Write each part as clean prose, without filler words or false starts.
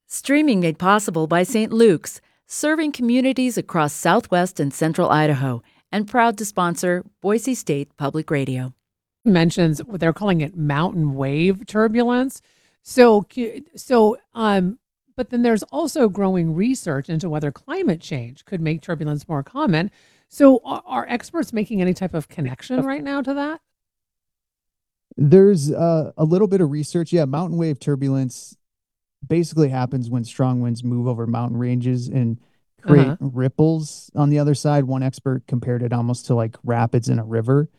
Streaming made possible by St. Luke's, serving communities across southwest and central Idaho, and proud to sponsor Boise State Public Radio. Mentions what they're calling it mountain wave turbulence. But then there's also growing research into whether climate change could make turbulence more common. So are experts making any type of connection right now to that? There's a little bit of research. Yeah, mountain wave turbulence basically happens when strong winds move over mountain ranges and create ripples on the other side. One expert compared it almost to like rapids in a river.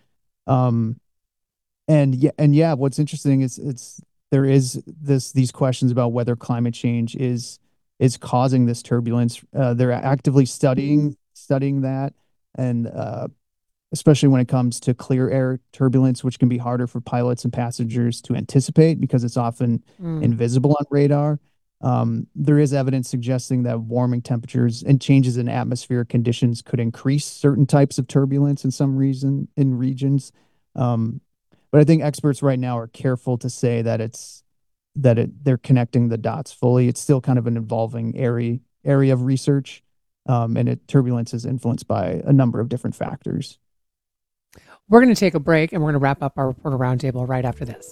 What's interesting is there is these questions about whether climate change is causing this turbulence. They're actively studying that, and especially when it comes to clear air turbulence, which can be harder for pilots and passengers to anticipate because it's often invisible on radar. There is evidence suggesting that warming temperatures and changes in atmospheric conditions could increase certain types of turbulence in regions. But I think experts right now are careful to say that they're connecting the dots fully. It's still kind of an evolving area of research, turbulence is influenced by a number of different factors. We're going to take a break, and we're going to wrap up our Reporter Roundtable right after this.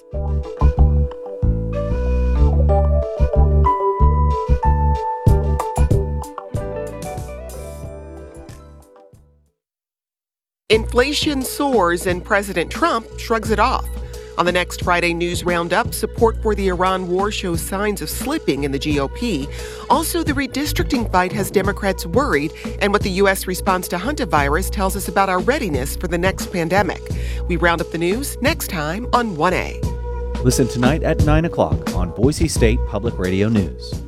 Inflation soars and President Trump shrugs it off. On the next Friday News Roundup, support for the Iran war shows signs of slipping in the GOP. Also, the redistricting fight has Democrats worried, and what the U.S. response to hantavirus tells us about our readiness for the next pandemic. We round up the news next time on 1A. Listen tonight at 9 o'clock on Boise State Public Radio News.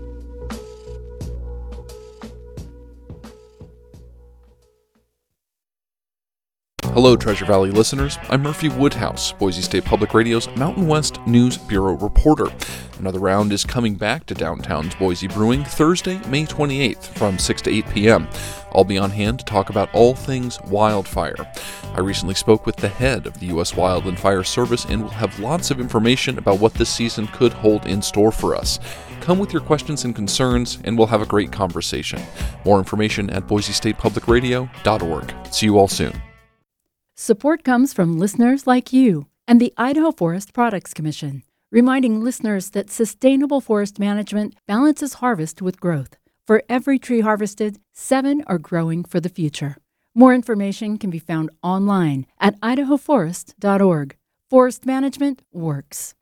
Hello, Treasure Valley listeners. I'm Murphy Woodhouse, Boise State Public Radio's Mountain West News Bureau reporter. Another round is coming back to downtown's Boise Brewing Thursday, May 28th from 6 to 8 p.m. I'll be on hand to talk about all things wildfire. I recently spoke with the head of the U.S. Wildland Fire Service and will have lots of information about what this season could hold in store for us. Come with your questions and concerns, and we'll have a great conversation. More information at boisestatepublicradio.org. See you all soon. Support comes from listeners like you and the Idaho Forest Products Commission, reminding listeners that sustainable forest management balances harvest with growth. For every tree harvested, 7 are growing for the future. More information can be found online at idahoforest.org. Forest management works.